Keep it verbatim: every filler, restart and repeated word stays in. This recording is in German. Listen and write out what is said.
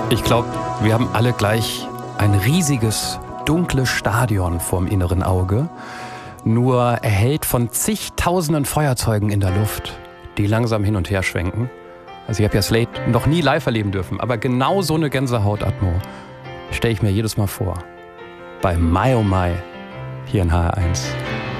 Ich glaube, wir haben alle gleich ein riesiges, dunkles Stadion vorm inneren Auge, nur erhellt von zigtausenden Feuerzeugen in der Luft, die langsam hin und her schwenken. Also ich habe ja Slade noch nie live erleben dürfen, aber genau so eine Gänsehaut-Atmo stelle ich mir jedes Mal vor. Bei My Oh My hier in H R eins.